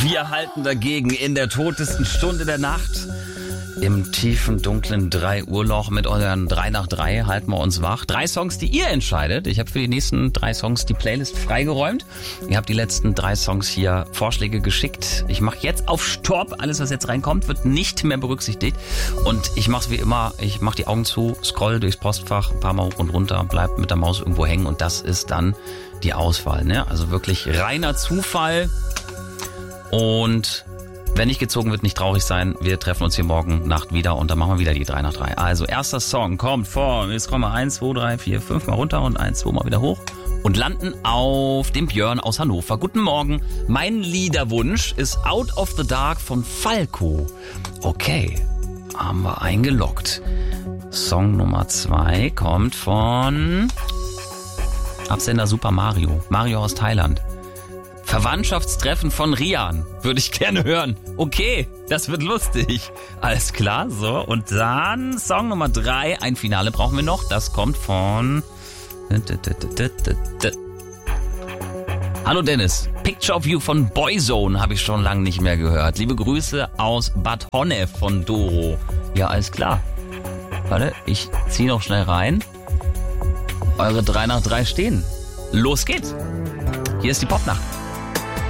Wir halten dagegen in der totesten Stunde der Nacht. Im tiefen, dunklen 3-Uhr-Loch mit euren 3 nach 3 halten wir uns wach. 3 Songs, die ihr entscheidet. Ich habe für die nächsten 3 Songs die Playlist freigeräumt. Ihr habt die letzten 3 Songs hier Vorschläge geschickt. Ich mache jetzt auf Stopp. Alles, was jetzt reinkommt, wird nicht mehr berücksichtigt. Und ich mache es wie immer. Ich mache die Augen zu, scroll durchs Postfach, ein paar Mal hoch und runter, bleib mit der Maus irgendwo hängen. Und das ist dann die Auswahl. Ne? Also wirklich reiner Zufall. Und wenn nicht gezogen wird, nicht traurig sein. Wir treffen uns hier morgen Nacht wieder und dann machen wir wieder die 3 nach 3. Also erster Song kommt von, jetzt kommen wir 1, 2, 3, 4, 5 mal runter und 1, 2 mal wieder hoch und landen auf dem Björn aus Hannover. Guten Morgen. Mein Liederwunsch ist Out of the Dark von Falco. Okay, haben wir eingeloggt. Song Nummer 2 kommt von Absender Super Mario. Mario aus Thailand. Verwandtschaftstreffen von Rian. Würde ich gerne hören. Okay, das wird lustig. Alles klar, so. Und dann Song Nummer 3. Ein Finale brauchen wir noch. Das kommt von... Hallo Dennis. Picture of You von Boyzone habe ich schon lange nicht mehr gehört. Liebe Grüße aus Bad Honnef von Doro. Ja, alles klar. Warte, ich ziehe noch schnell rein. Eure 3 nach 3 stehen. Los geht's. Hier ist die Popnacht.